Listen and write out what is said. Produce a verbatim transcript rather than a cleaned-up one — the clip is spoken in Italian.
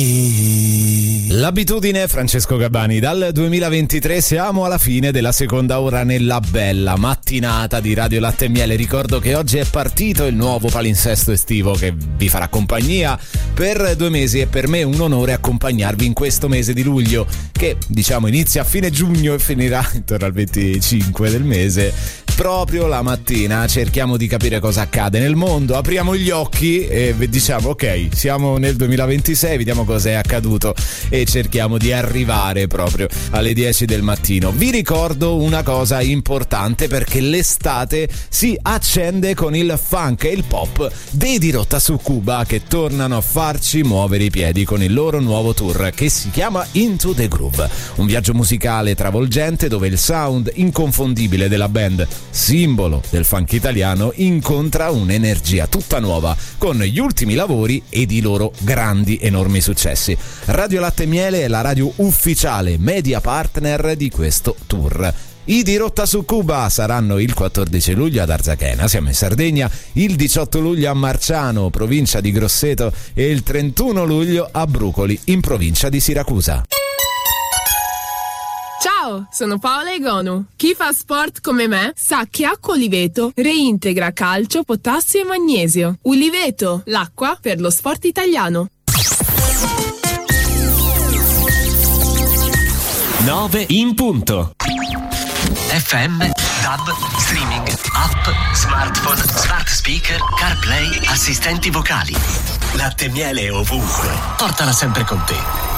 L'abitudine, Francesco Gabbani. Dal duemilaventitré siamo alla fine della seconda ora nella bella mattinata di Radio Latte e Miele. Ricordo che oggi è partito il nuovo palinsesto estivo che vi farà compagnia per due mesi e per me è un onore accompagnarvi in questo mese di luglio che, diciamo, inizia a fine giugno e finirà intorno al venticinque del mese. Proprio la mattina cerchiamo di capire cosa accade nel mondo, apriamo gli occhi e diciamo ok, siamo nel duemilaventisei, vediamo cosa è accaduto e cerchiamo di arrivare proprio alle dieci del mattino. Vi ricordo una cosa importante perché l'estate si accende con il funk e il pop dei Dirotta su Cuba che tornano a farci muovere i piedi con il loro nuovo tour che si chiama Into the Groove, un viaggio musicale travolgente dove il sound inconfondibile della band, simbolo del funk italiano, incontra un'energia tutta nuova con gli ultimi lavori ed i loro grandi enormi successi. Radio Latte e Miele è la radio ufficiale media partner di questo tour. I Dirotta su Cuba saranno il quattordici luglio ad Arzachena, siamo in Sardegna, il diciotto luglio a Marciano, provincia di Grosseto, e il trentuno luglio a Brucoli, in provincia di Siracusa. Ciao, sono Paola Egonu. Chi fa sport come me sa che acqua Uliveto reintegra calcio, potassio e magnesio. Uliveto, l'acqua per lo sport italiano. nove in punto. F M, D A B, streaming, app, smartphone, smart speaker, CarPlay, assistenti vocali. Latte e Miele ovunque. Portala sempre con te.